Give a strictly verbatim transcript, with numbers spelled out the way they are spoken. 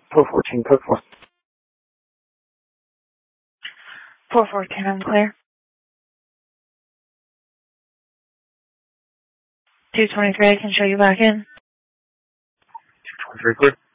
four fourteen, code four. four fourteen, I'm clear. two twenty-three, I can show you back in. two twenty-three, clear.